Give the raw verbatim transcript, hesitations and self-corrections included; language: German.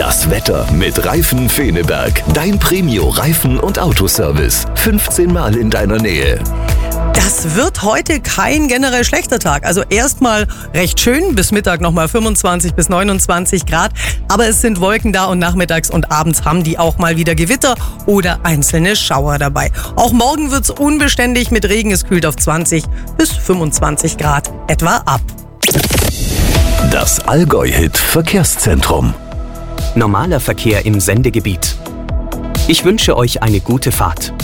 Das Wetter mit Reifen Feneberg. Dein Premio-Reifen- und Autoservice. fünfzehn Mal in deiner Nähe. Das wird heute kein generell schlechter Tag. Also erstmal recht schön, bis Mittag nochmal fünfundzwanzig bis neunundzwanzig Grad. Aber es sind Wolken da und nachmittags und abends haben die auch mal wieder Gewitter oder einzelne Schauer dabei. Auch morgen wird's unbeständig mit Regen. Es kühlt auf zwanzig bis fünfundzwanzig Grad etwa ab. Das Allgäu-Hit Verkehrszentrum. Normaler Verkehr im Sendegebiet. Ich wünsche euch eine gute Fahrt.